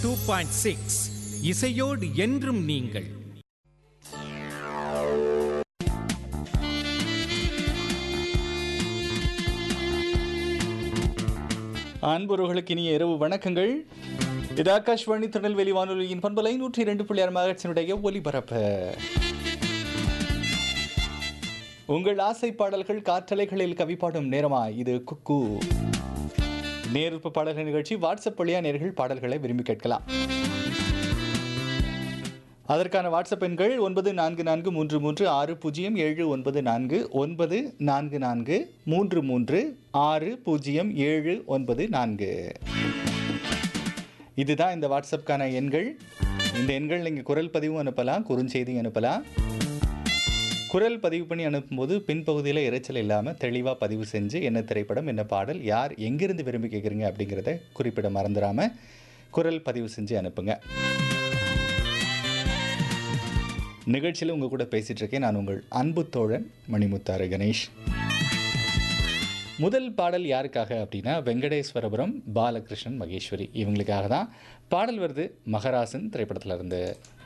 2.6 இசையோடு என்றும் நீங்கள். அன்புறவுகளுக்கு இனிய இரவு வணக்கங்கள். இது ஆகாஷ்வாணி திருநெல்வேலி வானொலியின் பண்பலை 102.6 மெகாஹெர்ட்ஸினுடைய ஒலிபரப்பு. உங்கள் ஆசை பாடல்கள் காற்றலைகளில் கவிப்பாடும் நேரமா இது குக்கு நேர்ப்பு பாடல்கள் நிகழ்ச்சி. வாட்ஸ்அப் வழியா நேர்கள் பாடல்களை விரும்பி கேட்கலாம். அதற்கான வாட்ஸ்அப் எண்கள் 9443360794 9433360794. இதுதான் இந்த வாட்ஸ்அப்கான எண்கள். இந்த எண்கள் நீங்கள் குரல் பதிவும் அனுப்பலாம், குறுஞ்செய்தி அனுப்பலாம். குரல் பதிவு பண்ணி அனுப்பும்போது பின்பகுதியில் இறைச்சல் இல்லாமல் தெளிவாக பதிவு செஞ்சு என்ன திரைப்படம், என்ன பாடல், யார் எங்கிருந்து விரும்பி கேட்குறீங்க அப்படிங்கிறத குறிப்பிட மறந்துடாமல் குரல் பதிவு செஞ்சு அனுப்புங்க. நிகழ்ச்சியில் உங்கள் கூட பேசிகிட்டு இருக்கேன் நான் உங்கள் அன்பு தோழன் மணிமுத்தாறு கணேஷ். முதல் பாடல் யாருக்காக அப்படின்னா வெங்கடேஸ்வரபுரம் பாலகிருஷ்ணன் மகேஸ்வரி இவங்களுக்காக தான் பாடல் வருது. மகராசன் திரைப்படத்தில் இருந்து.